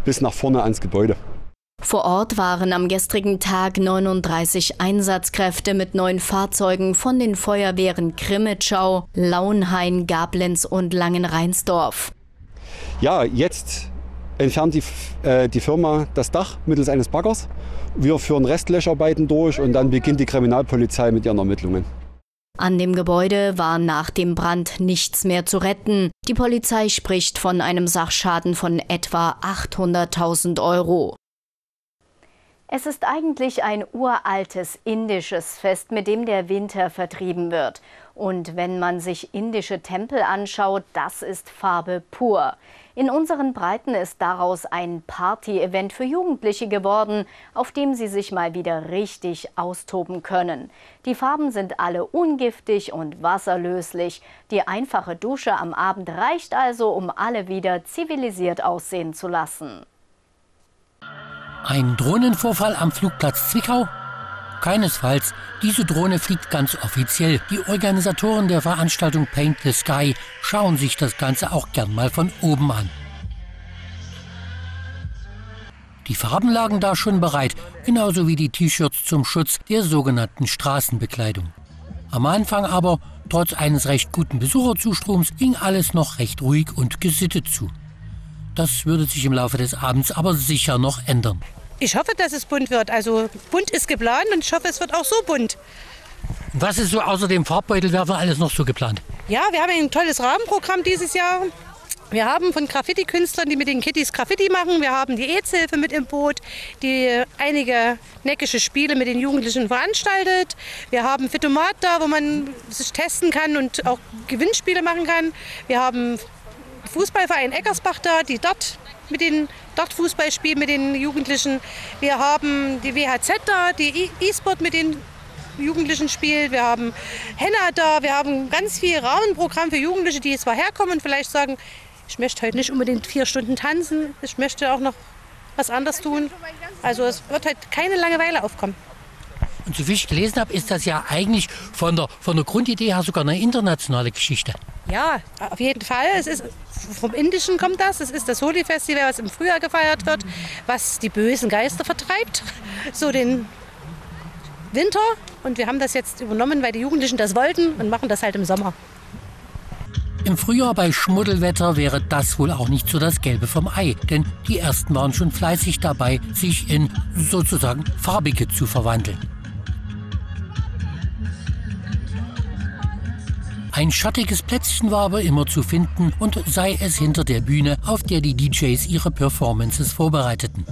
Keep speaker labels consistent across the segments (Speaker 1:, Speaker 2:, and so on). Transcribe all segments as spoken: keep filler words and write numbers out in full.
Speaker 1: bis nach vorne ans Gebäude.
Speaker 2: Vor Ort waren am gestrigen Tag neununddreißig Einsatzkräfte mit neun Fahrzeugen von den Feuerwehren Crimmitschau, Launhain, Gablenz und Langenreinsdorf.
Speaker 1: Ja, jetzt entfernt die, äh, die Firma das Dach mittels eines Baggers. Wir führen Restlöscharbeiten durch und dann beginnt die Kriminalpolizei mit ihren Ermittlungen.
Speaker 2: An dem Gebäude war nach dem Brand nichts mehr zu retten. Die Polizei spricht von einem Sachschaden von etwa achthunderttausend Euro. Es ist eigentlich ein uraltes indisches Fest, mit dem der Winter vertrieben wird. Und wenn man sich indische Tempel anschaut, das ist Farbe pur. In unseren Breiten ist daraus ein Party-Event für Jugendliche geworden, auf dem sie sich mal wieder richtig austoben können. Die Farben sind alle ungiftig und wasserlöslich. Die einfache Dusche am Abend reicht also, um alle wieder zivilisiert aussehen zu lassen.
Speaker 3: Ein Drohnenvorfall am Flugplatz Zwickau? Keinesfalls. Diese Drohne fliegt ganz offiziell. Die Organisatoren der Veranstaltung Paint the Sky schauen sich das Ganze auch gern mal von oben an. Die Farben lagen da schon bereit, genauso wie die T-Shirts zum Schutz der sogenannten Straßenbekleidung. Am Anfang aber, trotz eines recht guten Besucherzustroms, ging alles noch recht ruhig und gesittet zu. Das würde sich im Laufe des Abends aber sicher noch ändern.
Speaker 4: Ich hoffe, dass es bunt wird. Also bunt ist geplant und ich hoffe, es wird auch so bunt.
Speaker 3: Was ist so außer dem Farbbeutelwerfer alles noch so geplant?
Speaker 4: Ja, wir haben ein tolles Rahmenprogramm dieses Jahr. Wir haben von Graffiti-Künstlern, die mit den Kiddies Graffiti machen. Wir haben die AIDS-Hilfe mit im Boot, die einige neckische Spiele mit den Jugendlichen veranstaltet. Wir haben Fitomat da, wo man sich testen kann und auch Gewinnspiele machen kann. Wir haben Fußballverein Eckersbach da, die dort mit den dort Fußball spielen mit den Jugendlichen. Wir haben die W H Z da, die E-Sport mit den Jugendlichen spielt. Wir haben Henna da. Wir haben ganz viel Rahmenprogramm für Jugendliche, die zwar herkommen und vielleicht sagen, ich möchte heute nicht unbedingt vier Stunden tanzen, ich möchte auch noch was anderes tun. Also es wird halt keine Langeweile aufkommen.
Speaker 3: Und so wie ich gelesen habe, ist das ja eigentlich von der, von der Grundidee her sogar eine internationale Geschichte.
Speaker 4: Ja, auf jeden Fall. Es ist, vom Indischen kommt das. Es ist das Holi-Festival, was im Frühjahr gefeiert wird, was die bösen Geister vertreibt, so den Winter. Und wir haben das jetzt übernommen, weil die Jugendlichen das wollten und machen das halt im Sommer.
Speaker 3: Im Frühjahr bei Schmuddelwetter wäre das wohl auch nicht so das Gelbe vom Ei. Denn die Ersten waren schon fleißig dabei, sich in sozusagen Farbige zu verwandeln. Ein schattiges Plätzchen war aber immer zu finden und sei es hinter der Bühne, auf der die D Js ihre Performances vorbereiteten.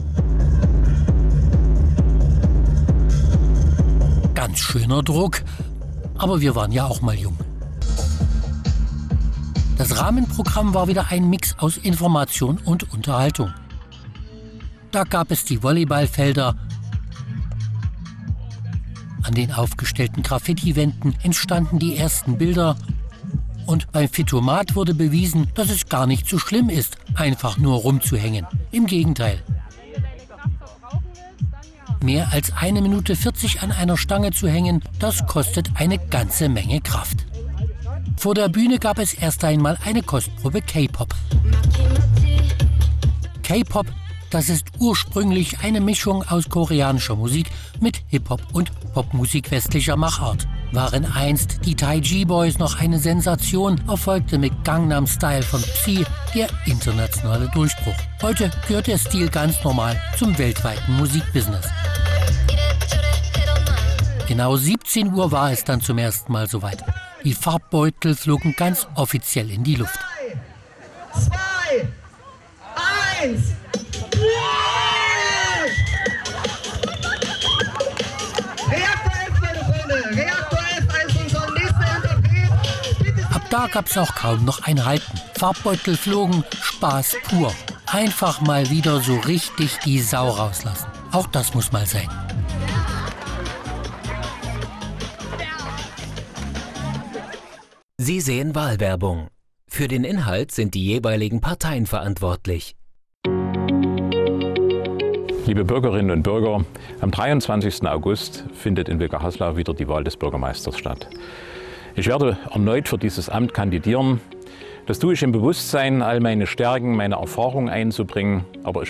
Speaker 3: Ganz schöner Druck, aber wir waren ja auch mal jung. Das Rahmenprogramm war wieder ein Mix aus Information und Unterhaltung. Da gab es die Volleyballfelder. An den aufgestellten Graffiti-Wänden entstanden die ersten Bilder. Und beim Fitomat wurde bewiesen, dass es gar nicht so schlimm ist, einfach nur rumzuhängen. Im Gegenteil. Mehr als eine Minute vierzig an einer Stange zu hängen, das kostet eine ganze Menge Kraft. Vor der Bühne gab es erst einmal eine Kostprobe K-Pop. K-Pop, das ist ursprünglich eine Mischung aus koreanischer Musik mit Hip-Hop und Popmusik westlicher Machart. Waren einst die Taiji Boys noch eine Sensation, erfolgte mit Gangnam Style von Psy der internationale Durchbruch. Heute gehört der Stil ganz normal zum weltweiten Musikbusiness. Genau siebzehn Uhr war es dann zum ersten Mal soweit. Die Farbbeutel flogen ganz offiziell in die Luft.
Speaker 5: Zwei, eins.
Speaker 3: Ab da gab's auch kaum noch ein Halten. Farbbeutel flogen, Spaß pur. Einfach mal wieder so richtig die Sau rauslassen. Auch das muss mal sein.
Speaker 6: Sie sehen Wahlwerbung. Für den Inhalt sind die jeweiligen Parteien verantwortlich.
Speaker 7: Liebe Bürgerinnen und Bürger, am dreiundzwanzigsten August findet in Wilgerhaslau wieder die Wahl des Bürgermeisters statt. Ich werde erneut für dieses Amt kandidieren. Das tue ich im Bewusstsein, all meine Stärken, meine Erfahrungen einzubringen. Aber ich